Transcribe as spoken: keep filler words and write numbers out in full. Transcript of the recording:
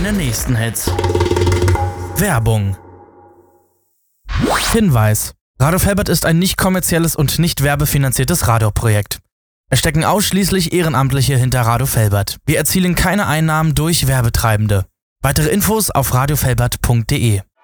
deine nächsten Hits. Werbung. Hinweis: Radio Felbert ist ein nicht kommerzielles und nicht werbefinanziertes Radioprojekt. Es stecken ausschließlich Ehrenamtliche hinter Radio Felbert. Wir erzielen keine Einnahmen durch Werbetreibende. Weitere Infos auf radiofelbert punkt de.